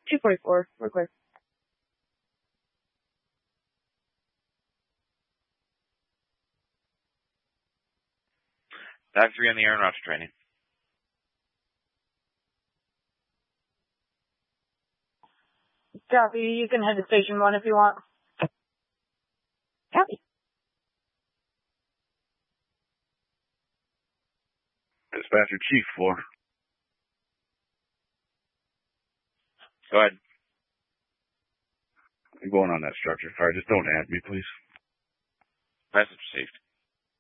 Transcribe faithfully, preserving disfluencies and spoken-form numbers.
two forty-four. We're clear. Dive three on the aeronauts training. Copy. You can head to station one if you want. Copy. Dispatcher Chief four. Go ahead. I'm going on that structure. Alright, just don't add me, please. Message received.